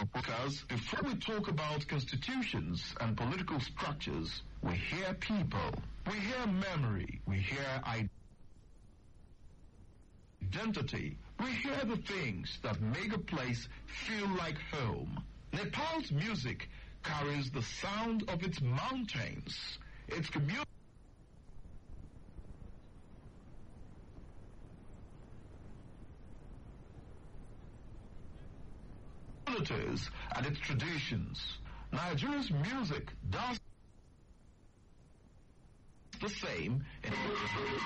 Because before we talk about constitutions and political structures, we hear people, we hear memory, we hear identity, we hear the things that make a place feel like home. Nepal's music carries the sound of its mountains, its communities, and its traditions. Nigeria's music does the same in